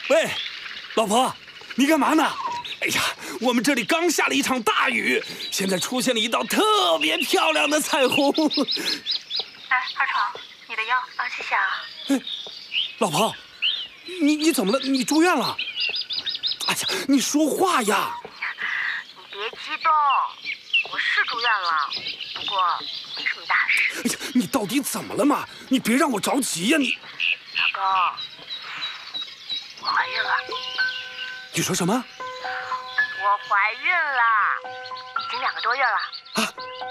喂，老婆，你干嘛呢？哎呀，我们这里刚下了一场大雨，现在出现了一道特别漂亮的彩虹。 来，二床，你的药啊，谢谢啊。 哎，老婆，你怎么了？你住院了？哎呀，你说话呀！ 你别激动，我是住院了，不过没什么大事。 哎呀，你到底怎么了嘛？你别让我着急呀！你， 老公，我怀孕了。 你说什么？ 我怀孕了，已经2个多月了。 啊？